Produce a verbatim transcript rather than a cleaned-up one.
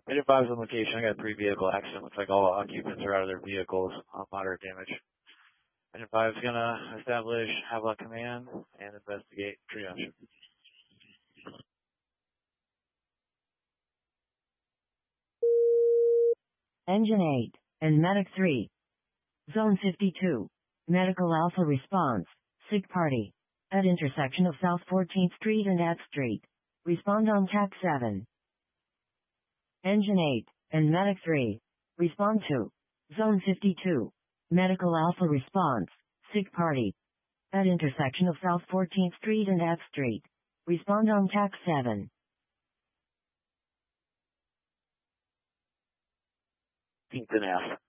Eight five is on location. I got a three vehicle accident. Looks like all occupants are out of their vehicles. Uh, moderate damage. Eight five is gonna establish Havelock Command and investigate triage. Engine eight and Medic three. Zone fifty-two. Medical Alpha response. Sig party. At intersection of South fourteenth Street and F Street. Respond on T A C seven. Engine eight and Medic three. Respond to Zone fifty-two. Medical Alpha response. Sig party. At intersection of South fourteenth Street and F Street. Respond on T A C seven. fifteenth and F.